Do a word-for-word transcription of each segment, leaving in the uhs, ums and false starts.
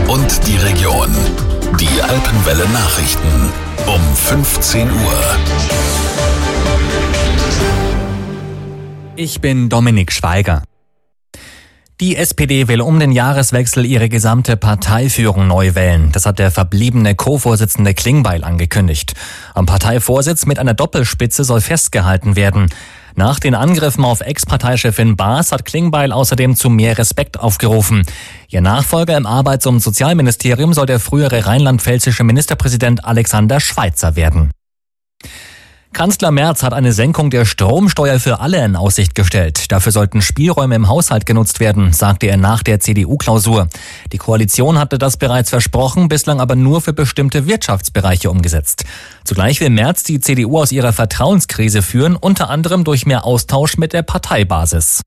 und die Region. Die Alpenwelle Nachrichten um fünfzehn Uhr. Ich bin Dominik Schweiger. Die S P D will um den Jahreswechsel ihre gesamte Parteiführung neu wählen. Das hat der verbliebene Co-Vorsitzende Klingbeil angekündigt. Am Parteivorsitz mit einer Doppelspitze soll festgehalten werden. Nach den Angriffen auf Ex-Parteichefin Baas hat Klingbeil außerdem zu mehr Respekt aufgerufen. Ihr Nachfolger im Arbeits- und Sozialministerium soll der frühere rheinland-pfälzische Ministerpräsident Alexander Schweitzer werden. Kanzler Merz hat eine Senkung der Stromsteuer für alle in Aussicht gestellt. Dafür sollten Spielräume im Haushalt genutzt werden, sagte er nach der C D U-Klausur. Die Koalition hatte das bereits versprochen, bislang aber nur für bestimmte Wirtschaftsbereiche umgesetzt. Zugleich will Merz die C D U aus ihrer Vertrauenskrise führen, unter anderem durch mehr Austausch mit der Parteibasis.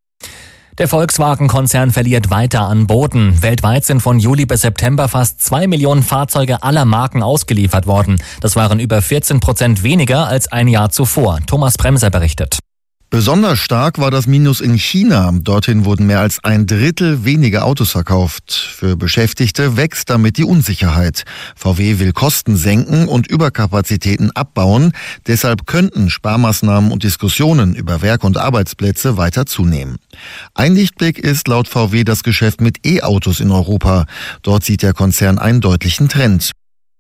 Der Volkswagen-Konzern verliert weiter an Boden. Weltweit sind von Juli bis September fast zwei Millionen Fahrzeuge aller Marken ausgeliefert worden. Das waren über vierzehn Prozent weniger als ein Jahr zuvor. Thomas Bremser berichtet. Besonders stark war das Minus in China. Dorthin wurden mehr als ein Drittel weniger Autos verkauft. Für Beschäftigte wächst damit die Unsicherheit. V W will Kosten senken und Überkapazitäten abbauen. Deshalb könnten Sparmaßnahmen und Diskussionen über Werk- und Arbeitsplätze weiter zunehmen. Ein Lichtblick ist laut V W das Geschäft mit E-Autos in Europa. Dort sieht der Konzern einen deutlichen Trend.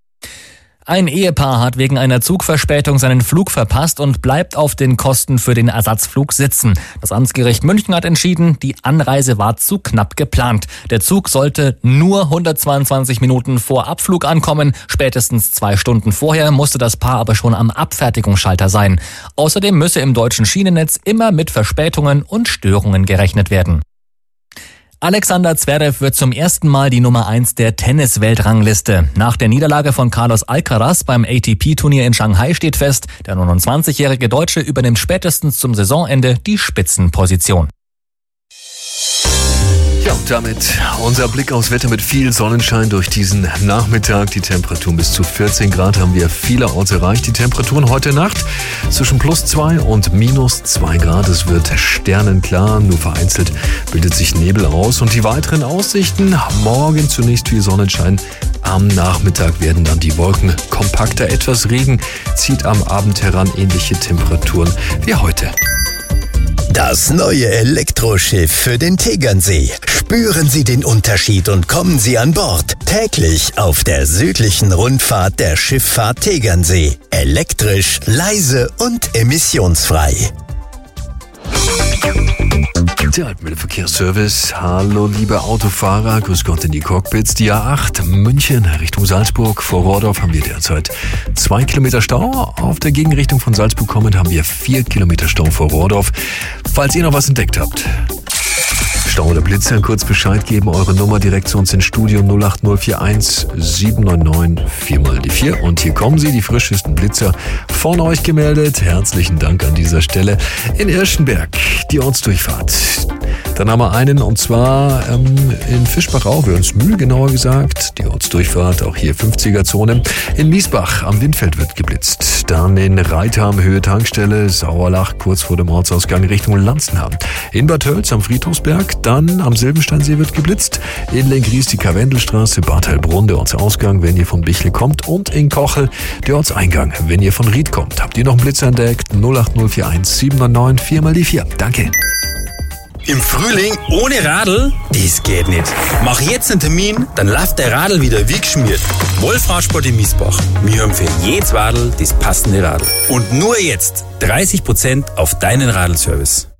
Ein Ehepaar hat wegen einer Zugverspätung seinen Flug verpasst und bleibt auf den Kosten für den Ersatzflug sitzen. Das Amtsgericht München hat entschieden, die Anreise war zu knapp geplant. Der Zug sollte nur hundertzweiundzwanzig Minuten vor Abflug ankommen. Spätestens zwei Stunden vorher musste das Paar aber schon am Abfertigungsschalter sein. Außerdem müsse im deutschen Schienennetz immer mit Verspätungen und Störungen gerechnet werden. Alexander Zverev wird zum ersten Mal die Nummer eins der Tennis-Weltrangliste. Nach der Niederlage von Carlos Alcaraz beim A T P-Turnier in Shanghai steht fest, der neunundzwanzigjährige Deutsche übernimmt spätestens zum Saisonende die Spitzenposition. Ja, und damit unser Blick aufs Wetter mit viel Sonnenschein durch diesen Nachmittag. Die Temperaturen bis zu vierzehn Grad haben wir vielerorts erreicht. Die Temperaturen heute Nacht zwischen plus zwei und minus zwei Grad. Es wird sternenklar, nur vereinzelt bildet sich Nebel aus. Und die weiteren Aussichten: morgen zunächst viel Sonnenschein. Am Nachmittag werden dann die Wolken kompakter. Etwas Regen zieht am Abend heran, ähnliche Temperaturen wie heute. Das neue Elektroschiff für den Tegernsee. Spüren Sie den Unterschied und kommen Sie an Bord. Täglich auf der südlichen Rundfahrt der Schifffahrt Tegernsee. Elektrisch, leise und emissionsfrei. Der Alpenwelle-Verkehrsservice. Hallo liebe Autofahrer, grüß Gott in die Cockpits. Die A acht München Richtung Salzburg. Vor Rohrdorf haben wir derzeit zwei Kilometer Stau. Auf der Gegenrichtung von Salzburg kommend haben wir vier Kilometer Stau vor Rohrdorf. Falls ihr noch was entdeckt habt, Stau oder Blitzer, kurz Bescheid geben. Eure Nummer direkt zu uns ins Studio null acht null vier eins sieben neun neun vier mal die vier. Und hier kommen sie, die frischesten Blitzer von euch gemeldet. Herzlichen Dank an dieser Stelle. In Irschenberg, die Ortsdurchfahrt. Dann haben wir einen, und zwar ähm, in Fischbach-Rau, Wörnsmühl genauer gesagt. Die Ortsdurchfahrt, auch hier fünfziger-Zone. In Miesbach am Windfeld wird geblitzt. Dann in Reitam, Höhe Tankstelle, Sauerlach, kurz vor dem Ortsausgang Richtung Lanzenham. In Bad Tölz am Friedhofsberg, dann am Silbensteinsee wird geblitzt. In Lenggries die Karwendelstraße, Bad Heilbrunn, der Ortsausgang, wenn ihr von Bichle kommt. Und in Kochel der Ortseingang, wenn ihr von Ried kommt. Habt ihr noch einen Blitzer entdeckt? null acht null vier eins sieben neun neun vier mal die vier. Danke. Im Frühling ohne Radl? Das geht nicht. Mach jetzt einen Termin, dann läuft der Radl wieder wie geschmiert. Wolf-Radsport in Miesbach. Wir haben für jedes Radl das passende Radl. Und nur jetzt dreißig Prozent auf deinen Radlservice.